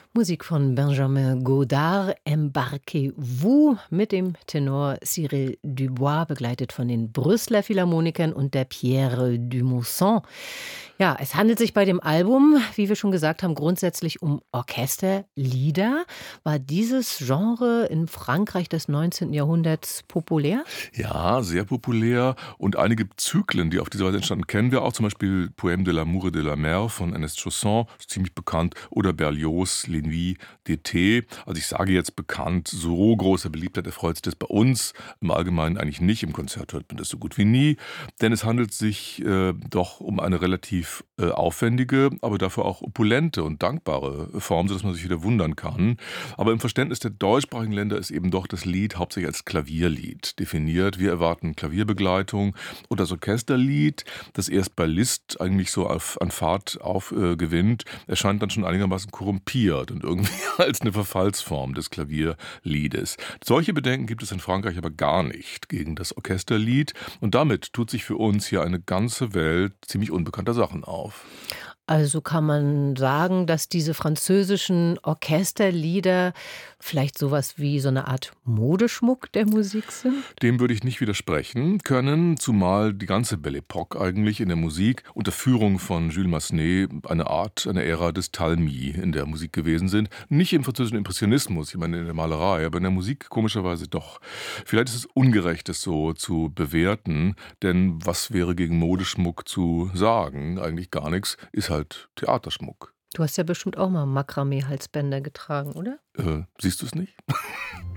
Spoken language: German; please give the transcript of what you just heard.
Musik von Benjamin Godard, Embarquez-vous mit dem Tenor Cyril Dubois, begleitet von den Brüsseler Philharmonikern und der Pierre Dumousson. Ja, es handelt sich bei dem Album, wie wir schon gesagt haben, grundsätzlich um Orchesterlieder. War dieses Genre in Frankreich des 19. Jahrhunderts populär? Ja, sehr populär und einige Zyklen, die auf diese Weise entstanden, kennen wir auch, zum Beispiel Poème de l'amour et de la mer von Ernest Chausson, ist ziemlich bekannt, oder Berlioz' Les Nuits d'été. Also ich sage jetzt bekannt, so große Beliebtheit erfreut sich das bei uns im Allgemeinen eigentlich nicht, im Konzert hört man das so gut wie nie, denn es handelt sich doch um eine relativ aufwendige, aber dafür auch opulente und dankbare Form, sodass man sich wieder wundern kann. Aber im Verständnis der deutschsprachigen Länder ist eben doch das Lied hauptsächlich als Klavierlied definiert. Wir erwarten Klavierbegleitung und das Orchesterlied, das erst bei Liszt eigentlich so an Fahrt aufgewinnt, erscheint dann schon einigermaßen korrumpiert und irgendwie als eine Verfallsform des Klavierliedes. Solche Bedenken gibt es in Frankreich aber gar nicht gegen das Orchesterlied und damit tut sich für uns hier eine ganze Welt ziemlich unbekannter Sachen auf. Also kann man sagen, dass diese französischen Orchesterlieder vielleicht sowas wie so eine Art Modeschmuck der Musik sind? Dem würde ich nicht widersprechen können, zumal die ganze Belle Époque eigentlich in der Musik unter Führung von Jules Massenet eine Ära des Talmis in der Musik gewesen sind. Nicht im französischen Impressionismus, ich meine in der Malerei, aber in der Musik komischerweise doch. Vielleicht ist es ungerecht, es so zu bewerten, denn was wäre gegen Modeschmuck zu sagen? Eigentlich gar nichts, ist halt Theaterschmuck. Du hast ja bestimmt auch mal Makramee-Halsbänder getragen, oder? Siehst du es nicht?